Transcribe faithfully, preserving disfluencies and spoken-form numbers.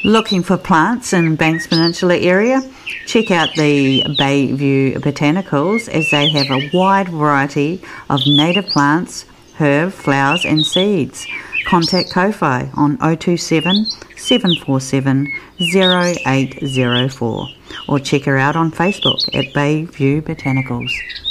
Looking for plants in Banks Peninsula area? Check out the Bayview Botanicals, as they have a wide variety of native plants, herb, flowers and seeds. Contact Ko-Fi on oh two seven, seven four seven, oh eight oh four or check her out on Facebook at Bayview Botanicals.